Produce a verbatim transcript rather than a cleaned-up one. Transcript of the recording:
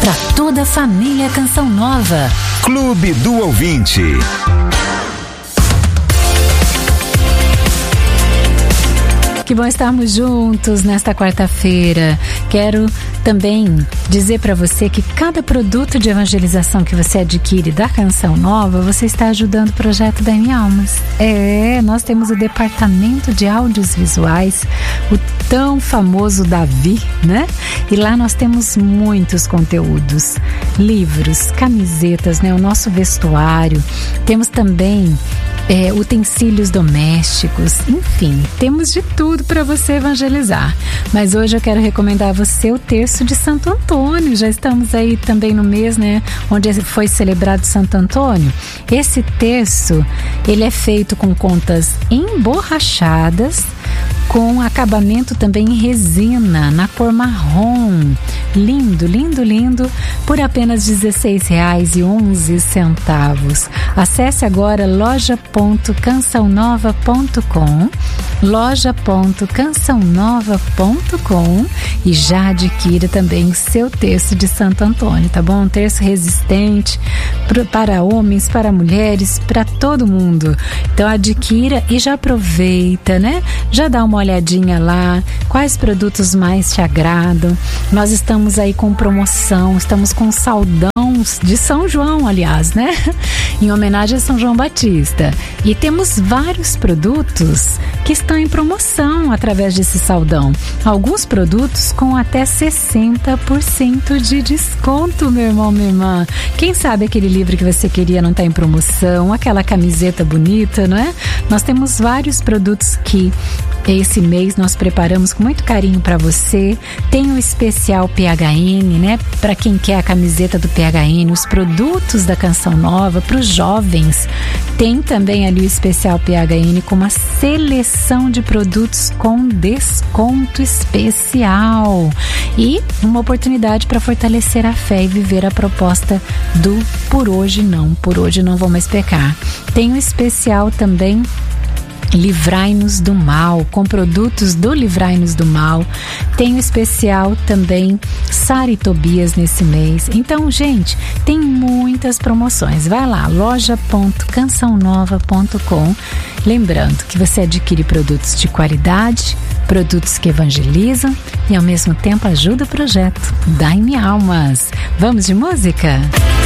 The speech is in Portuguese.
para toda a família Canção Nova. Clube do Ouvinte. Que bom estarmos juntos nesta quarta-feira. Quero também dizer para você que cada produto de evangelização que você adquire da Canção Nova, você está ajudando o projeto da M Almas. É, nós temos o departamento de áudios visuais, o tão famoso Davi, né? E lá nós temos muitos conteúdos, livros, camisetas, né? O nosso vestuário. Temos também É, utensílios domésticos, enfim, temos de tudo para você evangelizar. Mas hoje eu quero recomendar a você o terço de Santo Antônio. Já estamos aí também no mês, né, onde foi celebrado Santo Antônio. Esse terço, ele é feito com contas emborrachadas, com acabamento também em resina, na cor marrom. Lindo, lindo, lindo, por apenas dezesseis reais e onze centavos. Acesse agora loja ponto canção nova ponto com, loja ponto canção nova ponto com e já adquira também seu terço de Santo Antônio, tá bom? Um terço resistente para homens, para mulheres, para todo mundo. Então adquira e já aproveita, né? Já dá uma olhadinha lá, quais produtos mais te agradam. Nós estamos aí com promoção, estamos com saldão de São João, aliás, né? Em homenagem a São João Batista. E temos vários produtos que estão em promoção através desse saldão. Alguns produtos com até sessenta por cento de desconto, meu irmão, minha irmã. Quem sabe aquele livro que você queria não está em promoção, aquela camiseta bonita, não é? Nós temos vários produtos que esse mês nós preparamos com muito carinho para você. Tem o especial P H N, né? Para quem quer a camiseta do P H N, os produtos da Canção Nova para os jovens. Tem também ali o especial P H N com uma seleção de produtos com desconto especial e uma oportunidade para fortalecer a fé e viver a proposta do por hoje não, por hoje não vou mais pecar. Tem um especial também Livrai-nos do Mal, com produtos do Livrai-nos do Mal. Tem um especial também Sara e Tobias nesse mês. Então, gente, tem muitas promoções. Vai lá, loja ponto canção nova ponto com. Lembrando que você adquire produtos de qualidade, produtos que evangelizam e ao mesmo tempo ajuda o projeto da M Almas. Vamos de música?